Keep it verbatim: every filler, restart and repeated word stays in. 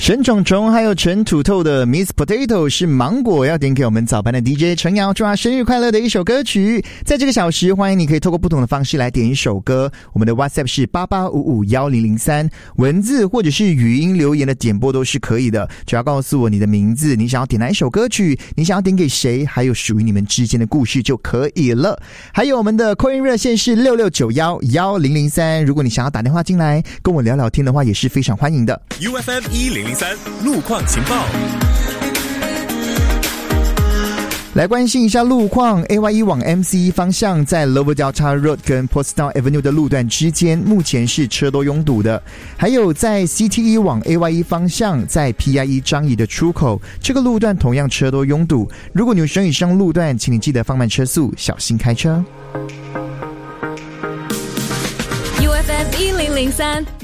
沈虫虫还有陈土豆的 Miss Potato 是芒果，要点给我们早班的 D J 陈瑶祝他生日快乐的一首歌曲。在这个小时，欢迎你可以透过不同的方式来点一首歌。我们的 WhatsApp 是八八五五一零零三，文字或者是语音留言的点播都是可以的，只要告诉我你的名字，你想要点哪一首歌曲，你想要点给谁，还有属于你们之间的故事就可以了。还有我们的 call in 热线是六六九一一零零三，如果你想要打电话进来跟我聊聊天的话，也是非常欢迎的。 U F M 一零零三路况情报， 来关心一下路况。 A Y E 往 M C E 方向在 Lower Delta Road 跟 Portsdown Avenue 的路段之间目前是车多拥堵的，还有在 C T E 往 A Y E 方向在 P I E 张仪的出口，这个路段同样车多拥堵，如果你有使用以上路段，请你记得放慢车速，小心开车。 U F M 一零零三